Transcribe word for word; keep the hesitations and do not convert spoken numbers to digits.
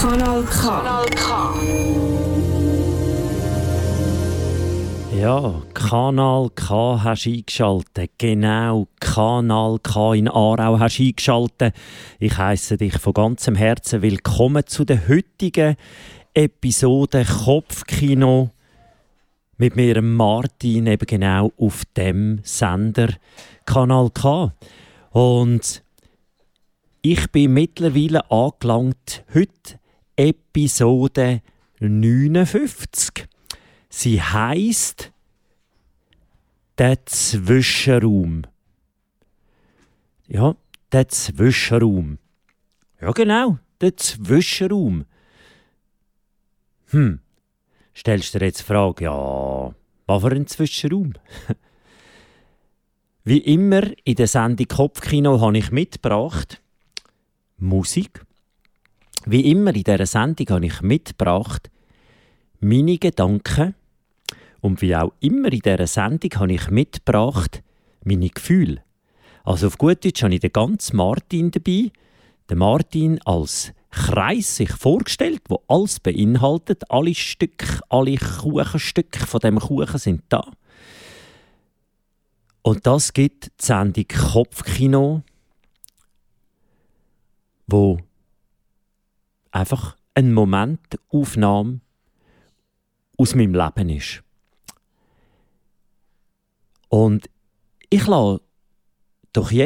Kanal K. Kanal K. Ja, Kanal K hast du eingeschaltet. Genau, Kanal K in Aarau hast du eingeschaltet. Ich heisse dich von ganzem Herzen willkommen zu der heutigen Episode Kopfkino mit mir, Martin, eben genau auf dem Sender Kanal K. Und ich bin mittlerweile angelangt, heute Episode neunundfünfzig. Sie heisst «Der Zwischenraum». Ja, der Zwischenraum. Ja, genau, der Zwischenraum. Hm, stellst du dir jetzt die Frage, ja, was für ein Zwischenraum? Wie immer in der Sendung Kopfkino habe ich mitgebracht Musik. Wie immer in dieser Sendung habe ich mitgebracht meine Gedanken. Und wie auch immer in dieser Sendung habe ich mitgebracht meine Gefühle. Also auf gut Deutsch habe ich den ganzen Martin dabei. Den Martin als Kreis sich vorgestellt, wo alles beinhaltet. Alle Stücke, alle Kuchenstücke von dem Kuchen sind da. Und das gibt die Sendung Kopfkino, wo einfach ein Momentaufnahme aus meinem Leben ist. Und ich lasse doch jetzt